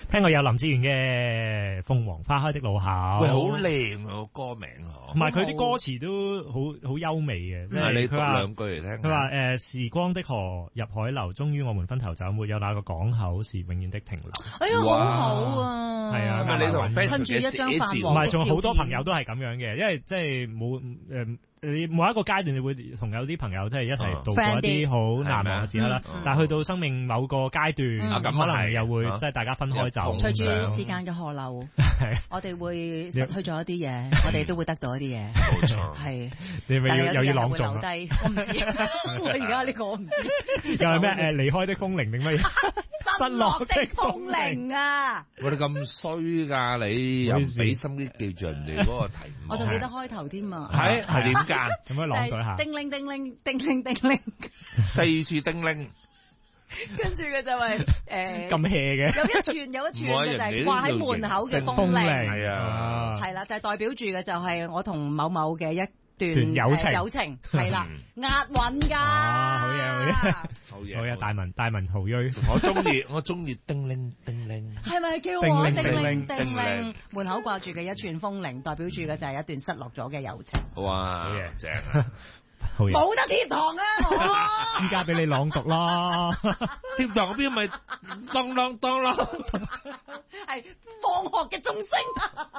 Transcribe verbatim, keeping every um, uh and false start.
聽過有林志炫嘅《鳳凰花開的路口》， 喂，好靚啊個歌名嗬， 同埋佢啲歌詞都好好優美嘅。即係你讀佢話兩句嚟聽。 佢話誒，時光的河入海流，終於我們分頭走，沒有那個港口是永遠的停留。 哎呀，好好啊！ 係啊， 咁你同 fans 趁住一張泛唔黃係，仲有好多朋友都係咁樣嘅，因為即係冇誒。你每一個階段，你會同有啲朋友即係一齊度過一啲好難忘嘅時刻啦。但係去到生命某個階段，咁可能又會即係大家分開走。 隨住時間嘅河流，我哋會失去咗一啲嘢，我哋都會得到一啲嘢。 冇錯， 係。 你咪要又要朗誦啊？我唔知，我而家呢個我唔知。 又係咩？誒，離開的風鈴定乜嘢？ 失落的風鈴啊！ 我哋咁衰㗎，你又唔俾心機記住人哋嗰個題目。 我仲記得開頭添啊！ 係係點？ 咁樣朗舉下， 叮鈴叮鈴叮鈴叮鈴， 四次叮鈴， 跟住嘅就係誒咁 hea 嘅， 有一串有一串嘅就係掛喺門口嘅風鈴， 係啊， 係啦，就係代表住嘅就係我同某某嘅一段友情， 友情係啦，押韻㗎， 好嘢好嘢， 好嘢， 好嘢，大文大文豪銳， 我中意我中意叮鈴叮鈴， 係咪叫我叮鈴叮鈴？門口掛住嘅一串風鈴，代表住嘅就係一段失落咗嘅友情。 哇，好嘢，正啊！ 冇得貼堂啊！我依家俾你朗讀咯， 貼堂嗰邊咪當啷當啷， 係放學嘅鐘聲。